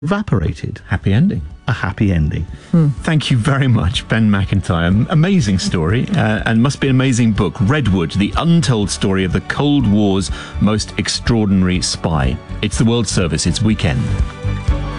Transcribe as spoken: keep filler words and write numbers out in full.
evaporated. Happy ending. A happy ending. Hmm. Thank you very much, Ben Macintyre. Amazing story, uh, and must be an amazing book. Redwood, the untold story of the Cold War's most extraordinary spy. It's the World Service. It's weekend.